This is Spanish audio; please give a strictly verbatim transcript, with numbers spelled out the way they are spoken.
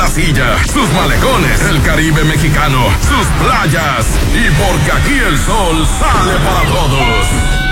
la silla, sus malecones, el Caribe mexicano, sus playas. Y porque aquí el sol sale para todos.